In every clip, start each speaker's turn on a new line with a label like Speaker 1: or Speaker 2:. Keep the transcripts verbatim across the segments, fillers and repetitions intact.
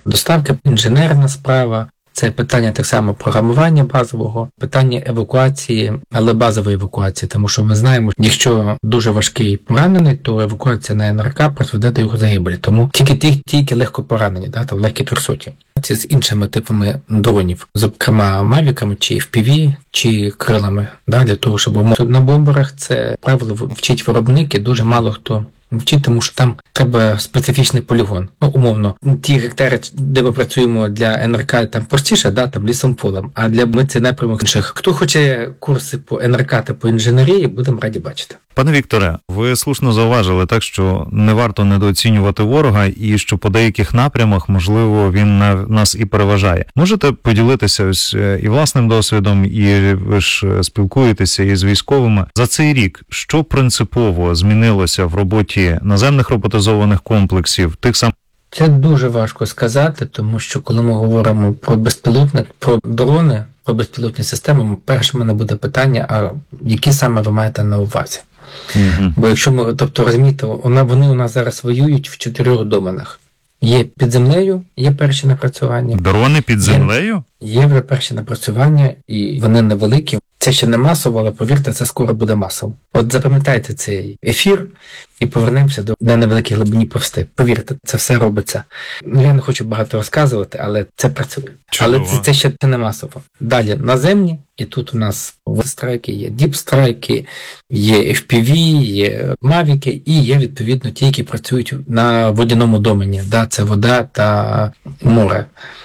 Speaker 1: доставки, інженерна справа. Це питання так само програмування базового, питання евакуації, але базової евакуації, тому що ми знаємо, якщо дуже важкий поранений, то евакуація на ен ер ка призведе до його загибелі. Тому тільки ті, тільки легко поранені, да, там легкі трьохсоті. Це з іншими типами дронів, зокрема мавіками, чи еф пі ві, чи крилами, да, для того, щоб на бомберах це правило вчить виробники, дуже мало хто вчить, тому що там треба специфічний полігон. Ну, умовно, ті гектари, де ми працюємо для ен ер ка, там простіше, да, там лісом полем, а для ми це напрямок інших. Хто хоче курси по ен ер ка та по інженерії, будемо раді бачити.
Speaker 2: Пане Вікторе, ви слушно зауважили так, що не варто недооцінювати ворога і що по деяких напрямах, можливо, він нас і переважає. Можете поділитися ось і власним досвідом, і ви ж спілкуєтеся із військовими. За цей рік що принципово змінилося в роботі наземних роботизованих комплексів, тих самих?
Speaker 1: Це дуже важко сказати, тому що коли ми говоримо про безпілотник, про дрони, про безпілотні системи, перше в мене буде питання, а які саме ви маєте на увазі? Mm-hmm. Бо якщо ми, тобто розумієте, вони у нас зараз воюють в чотирьох доменах. Є під землею, є перші напрацювання.
Speaker 2: Дрони під землею?
Speaker 1: Є, є вже перші напрацювання, і вони невеликі. Це ще не масово, але повірте, це скоро буде масово. От запам'ятайте цей ефір і повернемося до на невеликій глибині повсти. Повірте, це все робиться. Ну, я не хочу багато розказувати, але це працює.
Speaker 2: Чудово.
Speaker 1: Але це, це ще не масово. Далі наземні, і тут у нас страйки, є діпстрайки, є еф пі ві, є мавіки, і є, відповідно, ті, які працюють на водяному домені. Да, це вода та море.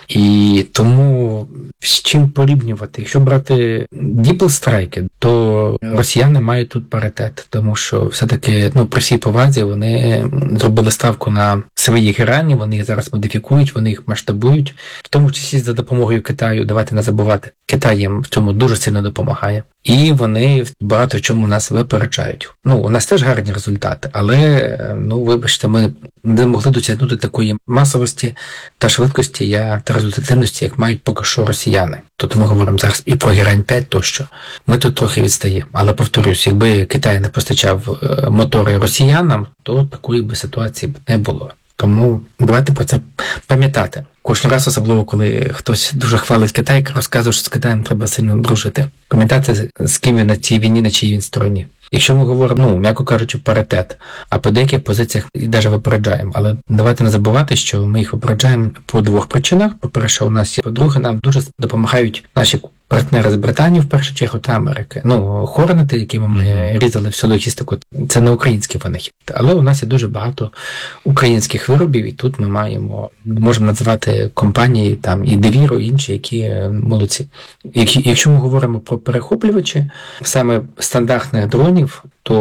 Speaker 1: І тому з чим порівнювати? Якщо брати діпл-страйки, то росіяни мають тут паритет, тому що все-таки, ну, при всій повазі вони зробили ставку на свої герані, вони їх зараз модифікують, вони їх масштабують, в тому числі за допомогою Китаю, давайте не забувати, Китай їм в цьому дуже сильно допомагає. І вони багато в чому нас випереджають. Ну, у нас теж гарні результати, але, ну, вибачте, ми не могли досягнути такої масовості та швидкості я, та результативності, як мають поки що росіяни. Тут ми говоримо зараз і про Герань п'ять тощо. Ми тут трохи відстаємо. Але, повторюсь, якби Китай не постачав мотори росіянам, то такої би ситуації б не було. Тому давайте про це пам'ятати. Кожен раз, особливо, коли хтось дуже хвалить Китай, розказує, що з Китаєм треба сильно дружити. Пам'ятати, з ким він на цій війні, на чиїй він стороні. Якщо ми говоримо, ну, м'яко кажучи, паритет, а по деяких позиціях і навіть випереджаємо. Але давайте не забувати, що ми їх випереджаємо по двох причинах. По-перше, у нас є, по-друге, нам дуже допомагають наші партнери з Британії, в першу чергу, та Америки. Ну, Хорнети, якими ми різали всю логістику, це не український винахід. Але у нас є дуже багато українських виробів, і тут ми маємо, можемо називати компанії, там, і Девіро, і інші, які молодці. Якщо ми говоримо про перехоплювачі, саме стандартних дронів,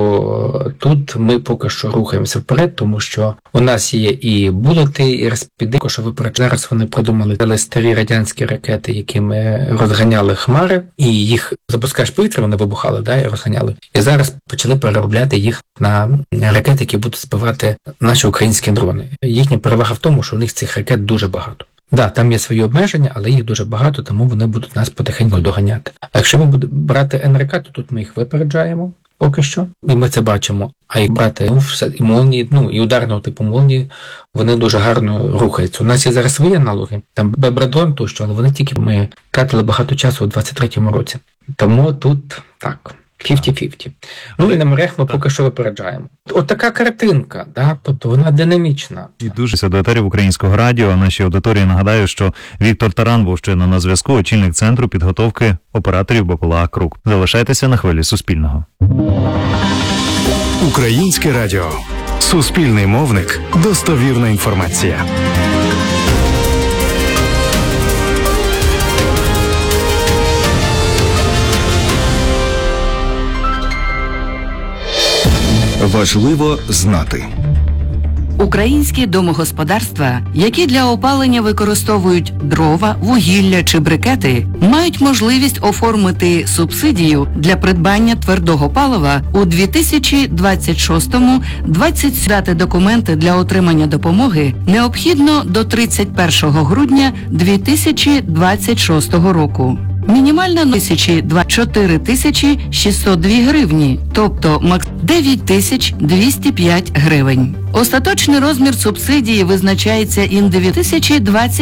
Speaker 1: то тут ми поки що рухаємося вперед, тому що у нас є і булети, і розпіди, що ви зараз вони придумали старі радянські ракети, якими розганяли хмари, і їх запускаєш повітря, вони вибухали, да, і розганяли. І зараз почали переробляти їх на ракети, які будуть збивати наші українські дрони. Їхня перевага в тому, що у них цих ракет дуже багато. Да, там є свої обмеження, але їх дуже багато, тому вони будуть нас потихеньку доганяти. А якщо ми будемо брати ен ер ка, то тут ми їх випереджаємо поки що, і ми це бачимо. А як брати, ну, все, і молнії, ну, і ударного типу молнії, вони дуже гарно рухаються. У нас є зараз свої аналоги, там Бебрадрон тощо, але вони тільки ми тратили багато часу у двадцять третьому році. Тому тут так. п'ятдесят-п'ятдесят. Ну і на мерег ми поки що випереджаємо. От така картинка, да? Тобто вона динамічна.
Speaker 2: І дуже до етерів Українського радіо. Нашій аудиторії нагадаю, що Віктор Таран був щойно на зв'язку, очільник Центру підготовки операторів БПЛА «Крук». Залишайтеся на хвилі Суспільного.
Speaker 3: Українське радіо. Суспільний мовник. Достовірна інформація. Важливо знати.
Speaker 4: Українські домогосподарства, які для опалення використовують дрова, вугілля чи брикети, мають можливість оформити субсидію для придбання твердого палива у дві тисячі двадцять шостому - двадцять сьомому. Дати документи для отримання допомоги необхідно до тридцять першого грудня дві тисячі двадцять шостого року. Мінімальна тисячі чотири тисячі шістсот дві гривні, тобто макс дев'ять тисяч двісті п'ять гривень. Остаточний розмір субсидії визначається ін дві тисячі двадцять